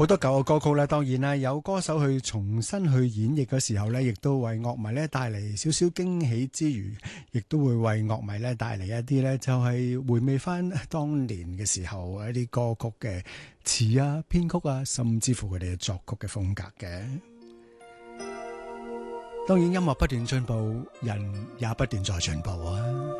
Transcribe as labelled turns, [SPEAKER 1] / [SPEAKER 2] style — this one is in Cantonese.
[SPEAKER 1] 好多舊嘅歌曲咧，當然啦，有歌手去重新去演繹嘅時候咧，亦都為樂迷咧帶嚟少少驚喜之餘，亦都會為樂迷咧帶嚟一啲咧，就係回味翻當年嘅時候一啲歌曲嘅詞啊、編曲啊，甚至乎佢哋嘅作曲嘅風格嘅。當然，音樂不斷進步，人也不斷在進步啊！